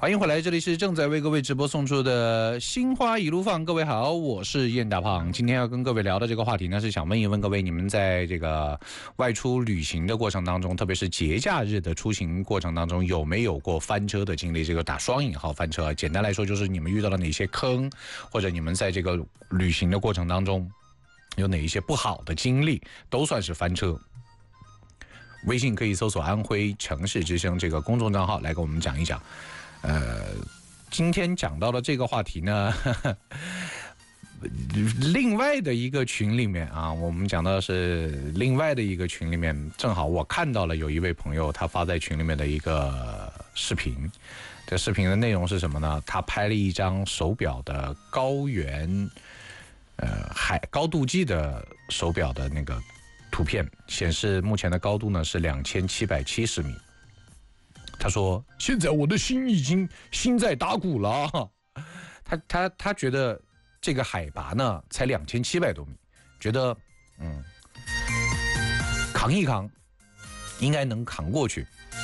欢迎回来，这里是正在为各位直播送出的心花一路放。各位好，我是燕大胖。今天要跟各位聊的这个话题呢，是想问一问各位，你们在这个外出旅行的过程当中，特别是节假日的出行过程当中，有没有过翻车的经历？这个打双引号翻车，简单来说就是你们遇到了哪些坑，或者你们在这个旅行的过程当中有哪一些不好的经历，都算是翻车。微信可以搜索安徽城市之声这个公众账号来跟我们讲一讲。今天讲到的这个话题呢，另外的一个群里面啊，我们讲到的是另外的一个群里面，正好我看到了有一位朋友他发在群里面的一个视频。这视频的内容是什么呢？他拍了一张手表的高原高度计的手表的那个图片，显示目前的高度呢是2770米。他说：“现在我的心已经心在打鼓了。”他觉得这个海拔呢才2700多米，觉得扛一扛，应该能扛过去。